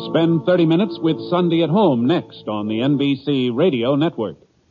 Spend 30 minutes with Sunday at Home next on the NBC Radio Network.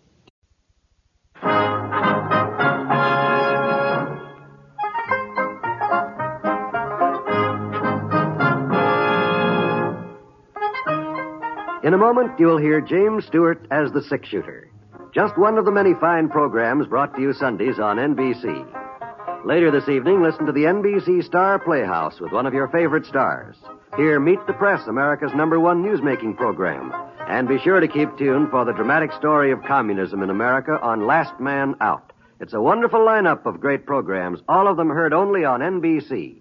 In a moment, you'll hear James Stewart as the six-shooter. Just one of the many fine programs brought to you Sundays on NBC. Later this evening, listen to the NBC Star Playhouse with one of your favorite stars. Hear Meet the Press, America's #1 newsmaking program. And be sure to keep tuned for the dramatic story of communism in America on Last Man Out. It's a wonderful lineup of great programs, all of them heard only on NBC.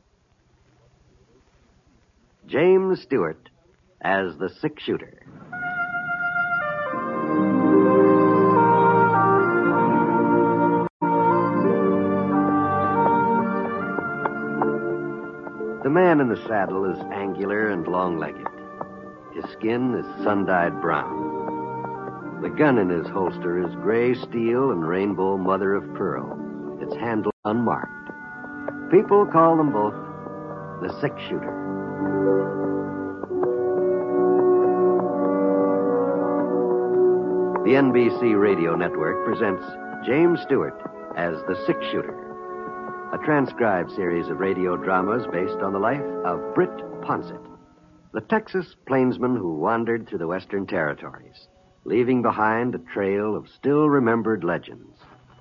James Stewart as the six-shooter. The man in the saddle is angular and long-legged. His skin is sun-dyed brown. The gun in his holster is gray steel and rainbow mother of pearl, its handle unmarked. People call them both the six-shooter. The NBC Radio Network presents James Stewart as the six-shooter, a transcribed series of radio dramas based on the life of Britt Ponset, the Texas plainsman who wandered through the Western Territories, leaving behind a trail of still-remembered legends.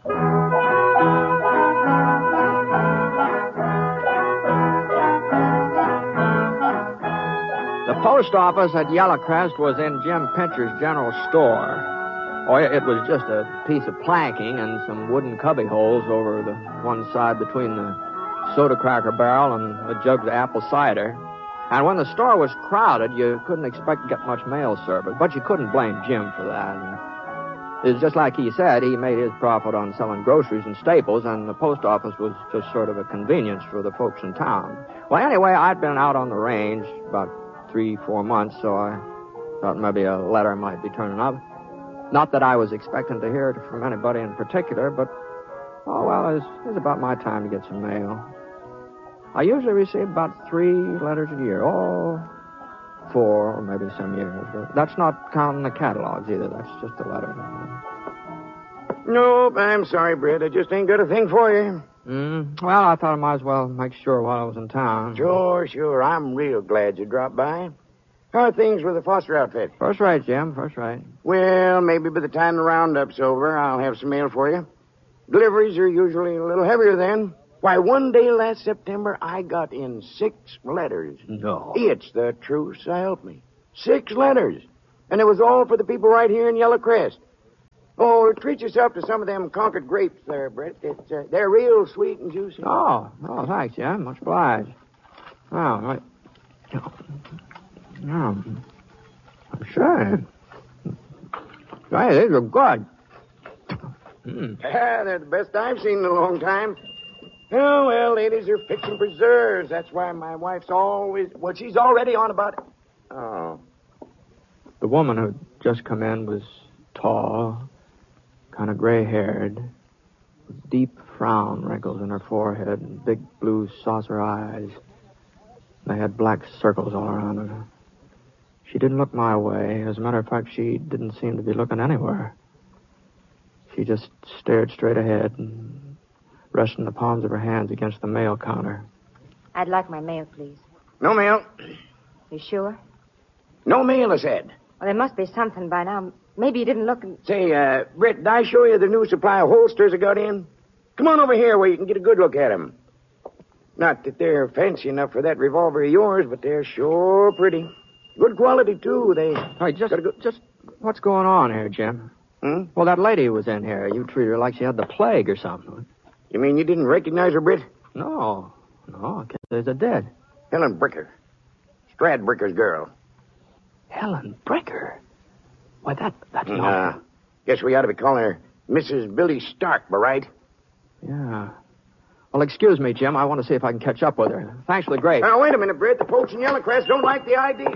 The post office at Yellowcrest was in Jim Pincher's general store. Oh, it was just a piece of planking and some wooden cubby holes over the one side between the soda cracker barrel and a jug of apple cider. And when the store was crowded, you couldn't expect to get much mail service, but you couldn't blame Jim for that. It was just like he said, he made his profit on selling groceries and staples, and the post office was just sort of a convenience for the folks in town. Well, anyway, I'd been out on the range about 3-4 months, so I thought maybe a letter might be turning up. Not that I was expecting to hear it from anybody in particular, but, oh, well, it was about my time to get some mail. I usually receive about 3 letters a year. Oh, 4 or maybe some years. But that's not counting the catalogs either. That's just a letter. Nope, I'm sorry, Britt. I just ain't got a thing for you. Well, I thought I might as well make sure while I was in town. Sure. I'm real glad you dropped by. How are things with the Foster outfit? First rate, Jim. First rate. Well, maybe by the time the roundup's over, I'll have some mail for you. Deliveries are usually a little heavier then. Why, one day last September, I got in 6 letters. No. It's the truth, so help me. 6 letters. And it was all for the people right here in Yellowcrest. Oh, treat yourself to some of them Concord grapes there, Britt. They're real sweet and juicy. Oh, thanks, Jim. Much obliged. Oh, right. No, I'm sure. Hey, these are good. Yeah, they're the best I've seen in a long time. Oh, well, ladies are fixing preserves. That's why my wife's always... Well, she's already on about it. Oh. The woman who'd just come in was tall, kind of gray-haired, with deep frown wrinkles in her forehead and big blue saucer eyes. They had black circles all around her. She didn't look my way. As a matter of fact, she didn't seem to be looking anywhere. She just stared straight ahead and resting the palms of her hands against the mail counter. I'd like my mail, please. No mail. You sure? No mail, I said. Well, there must be something by now. Maybe you didn't look and... Say, Britt, did I show you the new supply of holsters I got in? Come on over here where you can get a good look at them. Not that they're fancy enough for that revolver of yours, but they're sure pretty. Good quality, too. They... Hey, just what's going on here, Jim? Well, that lady who was in here, you treated her like she had the plague or something. You mean you didn't recognize her, Britt? No, I guess there's a dead. Helen Bricker. Stradbricker's girl. Helen Bricker? Why, that's not... Guess we ought to be calling her Mrs. Billy Stark, by right? Yeah. Well, excuse me, Jim. I want to see if I can catch up with her. Thanks for the grape. Now, wait a minute, Britt. The folks in Yellowcrest don't like the idea.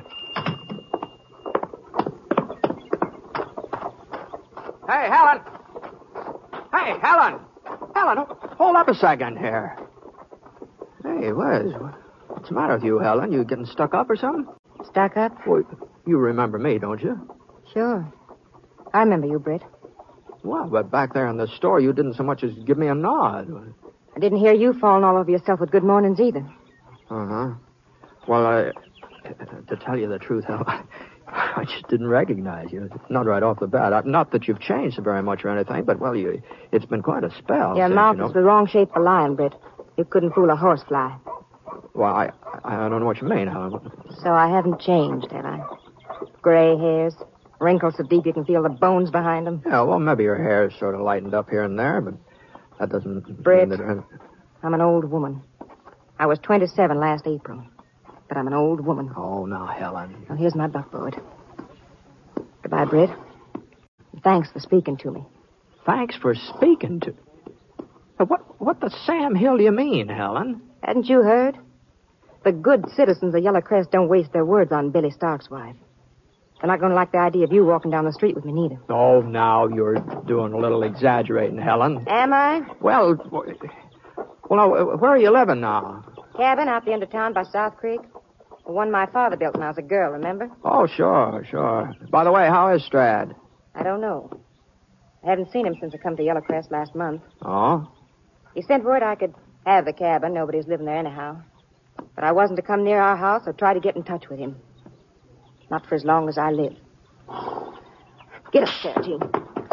Hey, Helen! Hey, Helen! Helen, hold up a second here. Hey, what's the matter with you, Helen? You getting stuck up or something? Stuck up? Well, you remember me, don't you? Sure. I remember you, Britt. Well, but back there in the store, you didn't so much as give me a nod. I didn't hear you falling all over yourself with good mornings either. Uh-huh. Well, to tell you the truth, I just didn't recognize you. Not right off the bat. Not that you've changed very much or anything, but, well, it's been quite a spell. Your since, mouth you know. is the wrong shape for lying, Britt. You couldn't fool a horsefly. Well, I don't know what you mean, Helen. So I haven't changed, have I? Gray hairs, wrinkles so deep you can feel the bones behind them. Yeah, well, maybe your hair's sort of lightened up here and there, but that doesn't Britt, mean that... I'm an old woman. I was 27 last April, but I'm an old woman. Oh, now, Helen. Well, here's my buckboard. Goodbye, Britt. Thanks for speaking to me. Thanks for speaking to... What the Sam Hill do you mean, Helen? Hadn't you heard? The good citizens of Yellow Crest don't waste their words on Billy Stark's wife. They're not going to like the idea of you walking down the street with me, neither. Oh, now you're doing a little exaggerating, Helen. Am I? Well, now, where are you living now? Cabin out the end of town by South Creek. The one my father built when I was a girl, remember? Oh, sure. By the way, how is Strad? I don't know. I haven't seen him since I come to Yellow Crest last month. Oh? He sent word I could have the cabin. Nobody's living there anyhow. But I wasn't to come near our house or try to get in touch with him. Not for as long as I live. Get up there, Gene.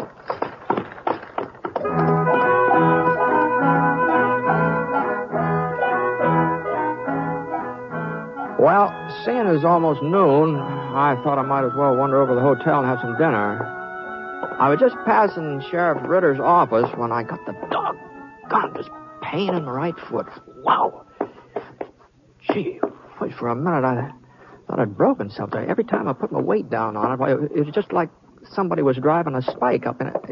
Well, seeing it's almost noon, I thought I might as well wander over to the hotel and have some dinner. I was just passing Sheriff Ritter's office when I got the doggone pain in the right foot. Wow. Gee, for a minute I thought I'd broken something. Every time I put my weight down on it, it was just like somebody was driving a spike up in it.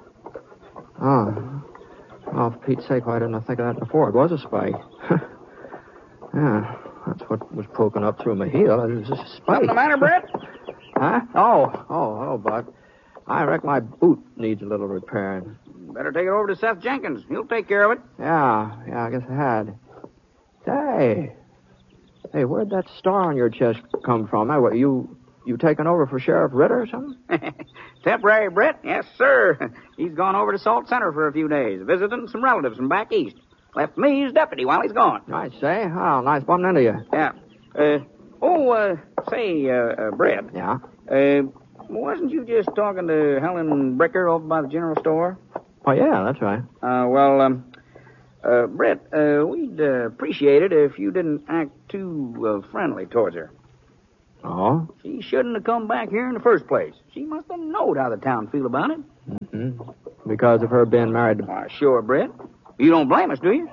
Oh, for Pete's sake, why didn't I think of that before? It was a spike. Yeah, that's what was poking up through my heel. It was just a spike. What's the matter, Brett? Huh? Oh, hello, Bud. I reckon my boot needs a little repairing. Better take it over to Seth Jenkins. He'll take care of it. Yeah, I guess I had. Hey, where'd that star on your chest come from? What, you taking over for Sheriff Ritter or something? Temporary, Brett? Yes, sir. He's gone over to Salt Center for a few days, visiting some relatives from back east. Left me as deputy while he's gone. I say. Oh, nice bumping into you. Yeah. Brett. Yeah? Wasn't you just talking to Helen Bricker over by the general store? Oh, yeah, that's right. Brett, we'd appreciate it if you didn't act too friendly towards her. Oh? She shouldn't have come back here in the first place. She must have known how the town feel about it. Mm-hmm. Because of her being married to... Why, sure, Brett. You don't blame us, do you?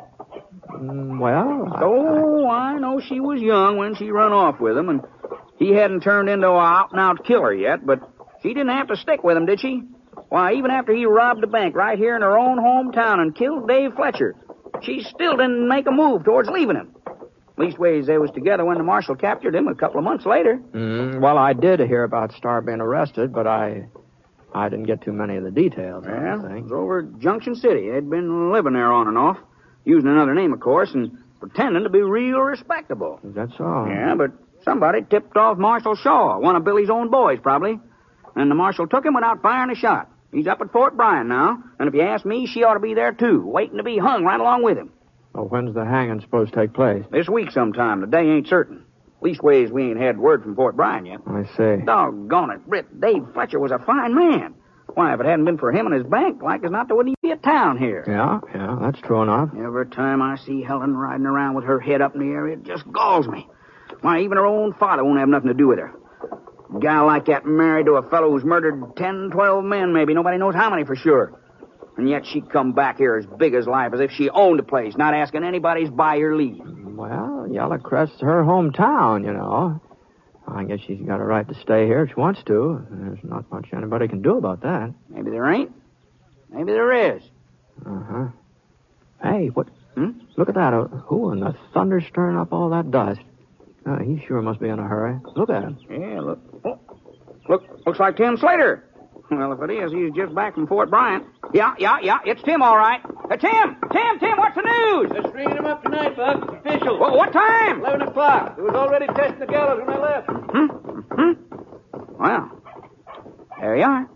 Well, I know she was young when she run off with him, and he hadn't turned into an out-and-out killer yet, but she didn't have to stick with him, did she? Why, even after he robbed a bank right here in her own hometown and killed Dave Fletcher, she still didn't make a move towards leaving him. Leastways, they was together when the marshal captured him a couple of months later. Well, I did hear about Star being arrested, but I didn't get too many of the details. Yeah, it was over at Junction City. They'd been living there on and off, using another name, of course, and pretending to be real respectable. Is that so? Yeah, but somebody tipped off Marshal Shaw, one of Billy's own boys, probably. And the marshal took him without firing a shot. He's up at Fort Bryan now, and if you ask me, she ought to be there, too, waiting to be hung right along with him. Well, when's the hanging supposed to take place? This week sometime. The day ain't certain. Leastways, we ain't had word from Fort Bryan yet. I see. Doggone it, Britt. Dave Fletcher was a fine man. Why, if it hadn't been for him and his bank, like as not, there wouldn't even be a town here. Yeah, that's true enough. Every time I see Helen riding around with her head up in the air, it just galls me. Why, even her own father won't have nothing to do with her. A gal like that married to a fellow who's murdered 10, 12 men, maybe. Nobody knows how many for sure. And yet she'd come back here as big as life, as if she owned the place, not asking anybody's buy or leave. Well, Yellow Crest's her hometown, you know. I guess she's got a right to stay here if she wants to. There's not much anybody can do about that. Maybe there ain't. Maybe there is. Uh-huh. Hey, what? Look at that. Who in the thunder's stirring up all that dust? He sure must be in a hurry. Look at him. Yeah, look. Oh, looks like Tim Slater. Well, if it is, he's just back from Fort Bryan. Yeah, it's Tim, all right. Tim, what's the news? They're stringing him up tonight, Buck. It's official. What time? 11 o'clock. It was already testing the gallows when I left. Well, there you are.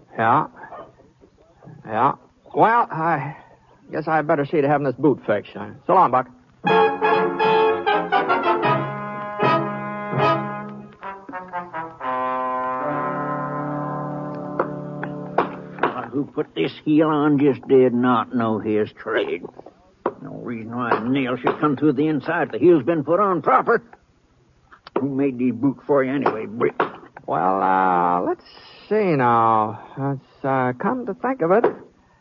Yeah. Well, I guess I better see to having this boot fixed. So long, Buck. Who put this heel on just did not know his trade. No reason why a nail should come through the inside if the heel's been put on proper. Who made these boots for you anyway, Britt? Well, let's see now. Let's come to think of it.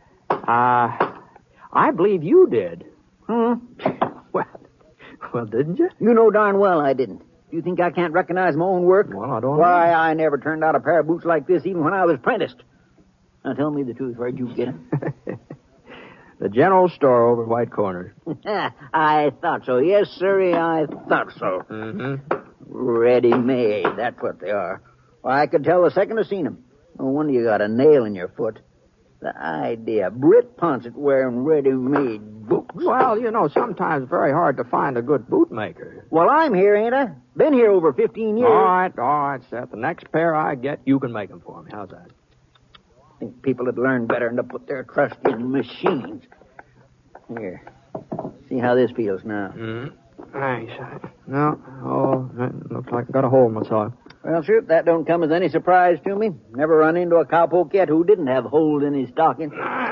I believe you did. Well, didn't you? you know darn well I didn't. Do you think I can't recognize my own work? Well, I don't Why, I never turned out a pair of boots like this even when I was apprenticed. Now, tell me the truth. Where'd you get them? The general store over White Corners. I thought so. Yes, sir, I thought so. Mm-hmm. Ready-made. That's what they are. Well, I could tell the second I seen them. No wonder you got a nail in your foot. The idea. Britt Ponsett wearing ready-made boots. Well, sometimes it's very hard to find a good bootmaker. Well, I'm here, ain't I? Been here over 15 years. All right, Seth. The next pair I get, you can make them for me. How's that? I think people had learned better than to put their trust in machines. Here. See how this feels now. Thanks. No, it looks like I got a hole in my sock. Well, sir, that don't come as any surprise to me. Never run into a cowpoke yet who didn't have holes in his stocking.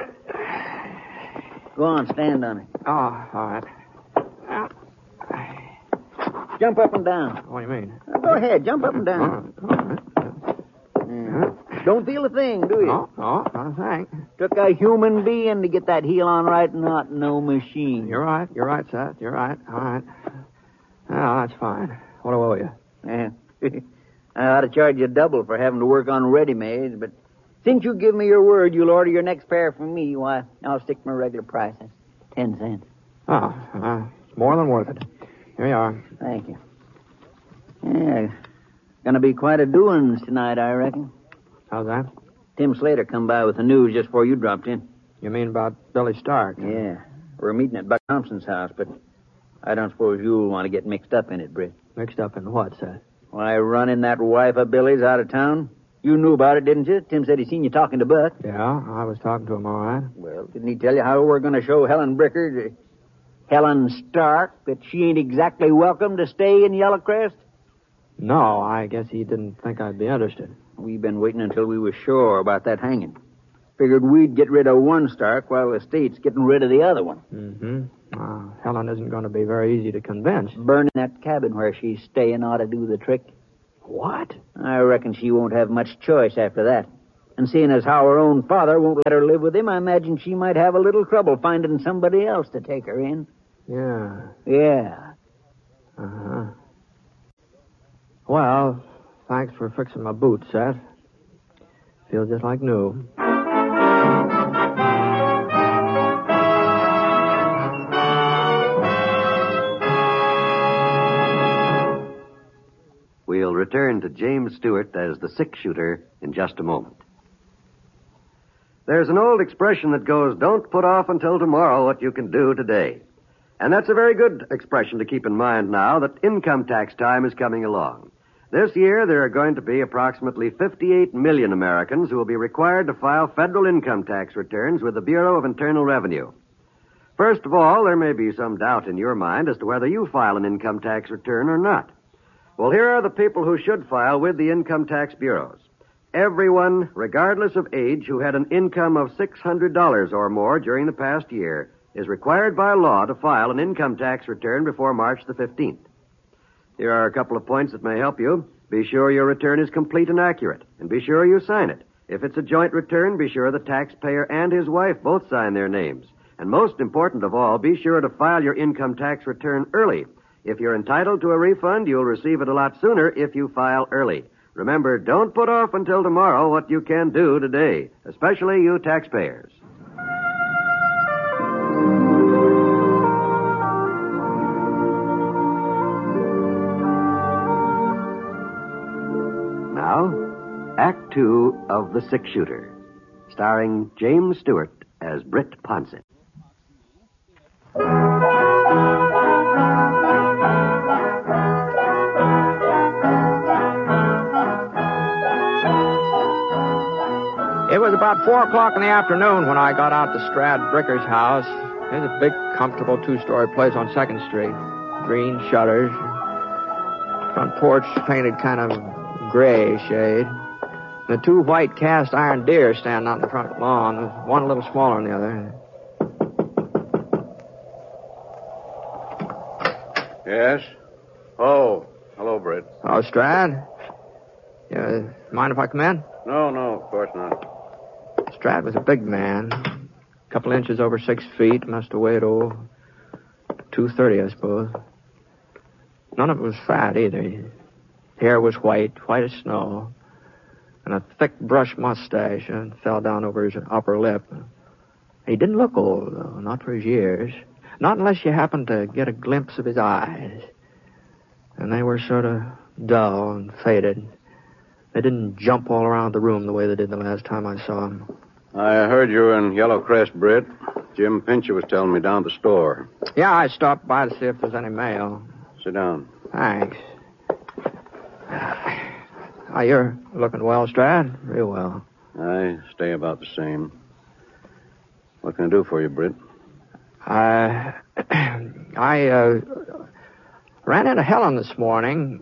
Go on, stand on it. Oh, all right. Jump up and down. What do you mean? Go ahead, jump up and down. All right. Don't feel a thing, do you? No, not a thing. Took a human being to get that heel on right, not no machine. You're right, Seth. You're right. All right. Well, that's fine. What do I owe you? Yeah. I ought to charge you double for having to work on ready-mades, but since you give me your word you'll order your next pair from me, why, I'll stick my regular price. That's 10 cents. Oh, it's more than worth it. Here you are. Thank you. Yeah, gonna be quite a doings tonight, I reckon. How's that? Tim Slater come by with the news just before you dropped in. You mean about Billy Stark? Yeah. We're meeting at Buck Thompson's house, but I don't suppose you'll want to get mixed up in it, Britt. Mixed up in what, Seth? Why, running that wife of Billy's out of town. You knew about it, didn't you? Tim said he seen you talking to Buck. Yeah, I was talking to him, all right. Well, didn't he tell you how we're going to show Helen Bricker, Helen Stark, that she ain't exactly welcome to stay in Yellowcrest? No, I guess he didn't think I'd be interested. We've been waiting until we were sure about that hanging. Figured we'd get rid of one Stark while the state's getting rid of the other one. Mm-hmm. Helen isn't going to be very easy to convince. Burning that cabin where she's staying ought to do the trick. What? I reckon she won't have much choice after that. And seeing as how her own father won't let her live with him, I imagine she might have a little trouble finding somebody else to take her in. Yeah. Yeah. Uh-huh. Well, thanks for fixing my boots, Seth. Feel just like new. We'll return to James Stewart as the six-shooter in just a moment. There's an old expression that goes, don't put off until tomorrow what you can do today. And that's a very good expression to keep in mind now that income tax time is coming along. This year, there are going to be approximately 58 million Americans who will be required to file federal income tax returns with the Bureau of Internal Revenue. First of all, there may be some doubt in your mind as to whether you file an income tax return or not. Well, here are the people who should file with the income tax bureaus. Everyone, regardless of age, who had an income of $600 or more during the past year is required by law to file an income tax return before March the 15th. Here are a couple of points that may help you. Be sure your return is complete and accurate, and be sure you sign it. If it's a joint return, be sure the taxpayer and his wife both sign their names. And most important of all, be sure to file your income tax return early. If you're entitled to a refund, you'll receive it a lot sooner if you file early. Remember, don't put off until tomorrow what you can do today, especially you taxpayers. Now, Act 2 of The Six-Shooter, starring James Stewart as Britt Ponsett. It was about 4 o'clock in the afternoon when I got out to Strad Bricker's house. There's a big, comfortable two-story place on 2nd Street. Green shutters. Front porch painted kind of gray shade. The 2 white cast iron deer standing out in the front lawn. One a little smaller than the other. Yes? Oh, hello, Britt. Oh, Strad? Yeah, mind if I come in? No, of course not. Strad was a big man. A couple inches over 6 feet. Must have weighed, 230, I suppose. None of it was fat, either. His hair was white as snow. And a thick brush mustache fell down over his upper lip. He didn't look old, though, not for his years. Not unless you happened to get a glimpse of his eyes. And they were sort of dull and faded. They didn't jump all around the room the way they did the last time I saw him. I heard you were in Yellow Crest, Britt. Jim Pincher was telling me down at the store. Yeah, I stopped by to see if there's any mail. Sit down. Thanks. You're looking well, Strad. Real well. I stay about the same. What can I do for you, Britt? I ran into Helen this morning.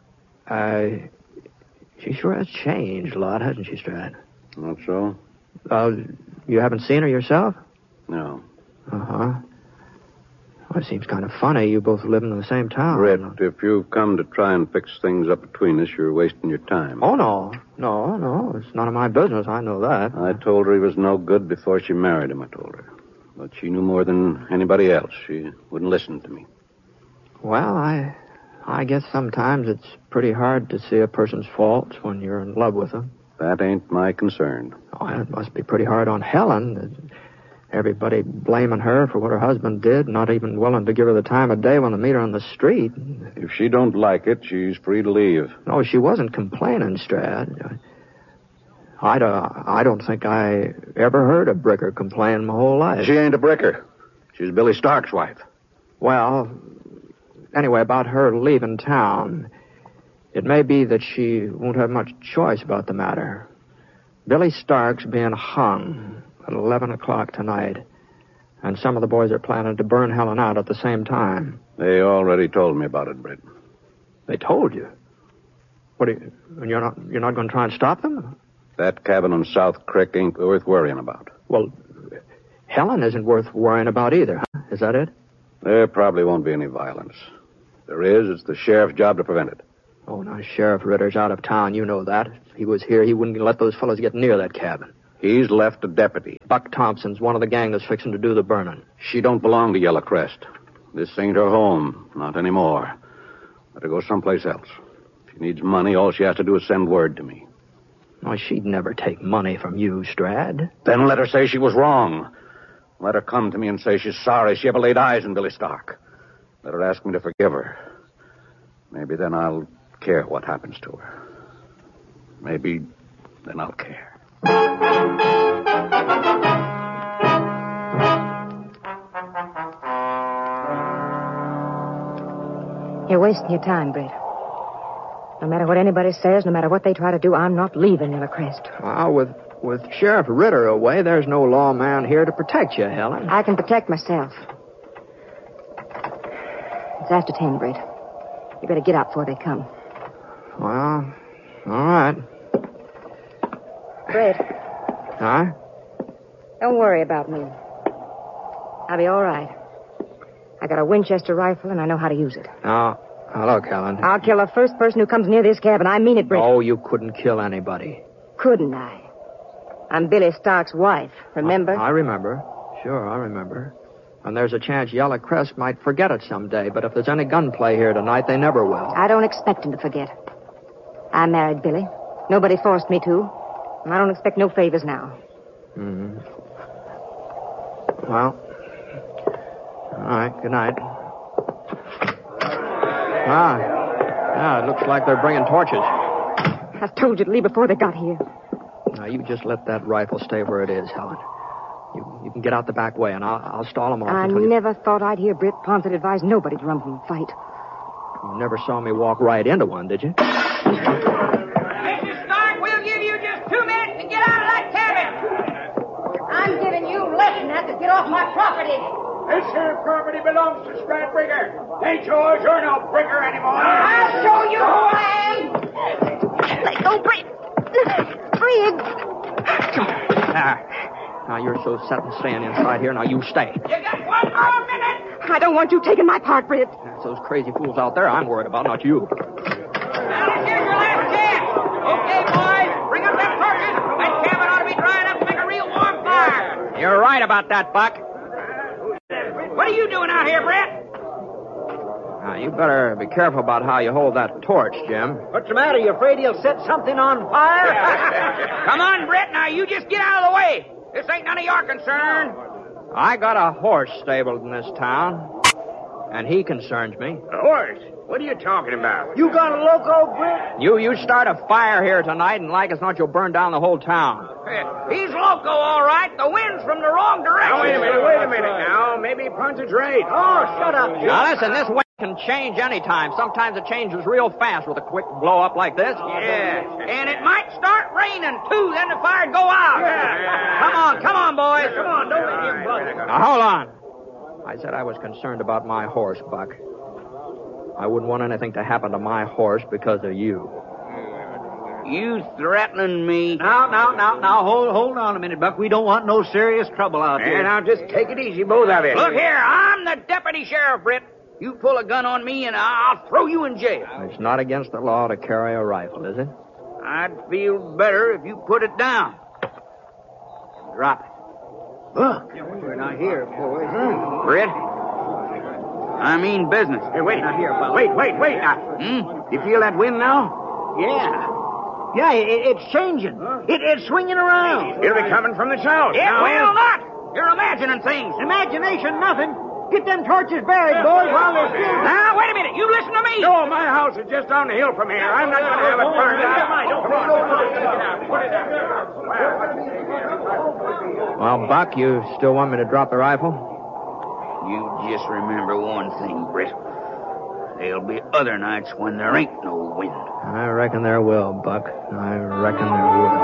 She sure has changed a lot, hasn't she, Strad? Not so? You haven't seen her yourself? No. Uh-huh. Well, it seems kind of funny. You both live in the same town. Britt, if you've come to try and fix things up between us, you're wasting your time. Oh, no. No. It's none of my business. I know that. I told her he was no good before she married him, I told her. But she knew more than anybody else. She wouldn't listen to me. Well, I guess sometimes it's pretty hard to see a person's faults when you're in love with them. That ain't my concern. Oh, it must be pretty hard on Helen. Everybody blaming her for what her husband did, not even willing to give her the time of day when they meet her on the street. If she don't like it, she's free to leave. No, she wasn't complaining, Strad. I don't think I ever heard a Bricker complain my whole life. She ain't a Bricker. She's Billy Stark's wife. Well, anyway, about her leaving town, it may be that she won't have much choice about the matter. Billy Stark's being hung at 11 o'clock tonight, and some of the boys are planning to burn Helen out at the same time. They already told me about it, Britt. They told you? You're not going to try and stop them? That cabin on South Creek ain't worth worrying about. Well, Helen isn't worth worrying about either, huh? Is that it? There probably won't be any violence. If there is, it's the sheriff's job to prevent it. Oh, now, Sheriff Ritter's out of town. You know that. If he was here, he wouldn't let those fellows get near that cabin. He's left a deputy. Buck Thompson's one of the gang that's fixing to do the burning. She don't belong to Yellow Crest. This ain't her home. Not anymore. Let her go someplace else. If she needs money, all she has to do is send word to me. Oh, she'd never take money from you, Strad. Then let her say she was wrong. Let her come to me and say she's sorry she ever laid eyes on Billy Stark. Let her ask me to forgive her. Maybe then I'll care what happens to her. Maybe then I'll care. You're wasting your time, Britt. No matter what anybody says, no matter what they try to do, I'm not leaving Yellow Crest. With Sheriff Ritter away, there's no lawman here to protect you, Helen. I can protect myself. It's after 10, Britt. You better get up before they come. Well, all right. Britt. Huh? Don't worry about me. I'll be all right. I got a Winchester rifle, and I know how to use it. Now, look, Helen. I'll kill the first person who comes near this cabin. I mean it, Britt. Oh, you couldn't kill anybody. Couldn't I? I'm Billy Stark's wife, remember? I remember. Sure, I remember. And there's a chance Yellow Crest might forget it someday, but if there's any gunplay here tonight, they never will. I don't expect him to forget. I married Billy. Nobody forced me to. And I don't expect no favors now. Mm-hmm. Well, all right, good night. Yeah, it looks like they're bringing torches. I told you to leave before they got here. Now, you just let that rifle stay where it is, Helen. You can get out the back way, and I'll stall him off. I until never thought I'd hear Britt Ponsett advise nobody to run from a fight. You never saw me walk right into one, did you? Mrs. Stark, we'll give you just 2 minutes to get out of that cabin. I'm giving you less than that to get off my property. This here property belongs to Scrat Brigger. Ain't yours. You're no Brigger anymore. I'll show you who I am. Let go, Britt. Briggs. Now, you're so set and staying inside here. Now, you stay. You got 1 more minute. I don't want you taking my part, Britt. It's those crazy fools out there I'm worried about, not you. Now, here's your last chance. Okay, boys, bring up them torches. That cabin ought to be drying up to make a real warm fire. You're right about that, Buck. What are you doing out here, Brett? Now, you better be careful about how you hold that torch, Jim. What's the matter? You afraid he'll set something on fire? Come on, Brett. Now, you just get out of the way. This ain't none of your concern. I got a horse stabled in this town, and he concerns me. A horse? What are you talking about? You got a loco, Britt? You start a fire here tonight, and like as not, you'll burn down the whole town. He's loco, all right. The wind's from the wrong direction. Now, wait a minute now. Maybe Ponset's right. Oh, shut up, Jim. Now, listen, this wind can change any time. Sometimes it changes real fast with a quick blow-up like this. Yeah, and it might start raining, too. Then the fire'd go out. Yeah. Come on, boys. Come on, don't let him bug. Now, hold on. I said I was concerned about my horse, Buck. I wouldn't want anything to happen to my horse because of you. You threatening me? Now, hold on a minute, Buck. We don't want no serious trouble out here. And now just take it easy, both of you. Look here, I'm the deputy sheriff, Britt. You pull a gun on me, and I'll throw you in jail. It's not against the law to carry a rifle, is it? I'd feel better if you put it down. Drop it. Look, we're not here, boys. Britt, I mean business. Hey, wait. Not here, fellas. Wait now. You feel that wind now? Yeah, it's changing. It's swinging around. It'll be coming from the south. It will not. You're imagining things. Imagination, nothing. Get them torches buried, boys, while they're still... Now, wait a minute. You listen to me. No, my house is just down the hill from here. I'm not going to have it burned out. Well, Buck, you still want me to drop the rifle? You just remember one thing, Britt. There'll be other nights when there ain't no wind. I reckon there will, Buck. I reckon there will.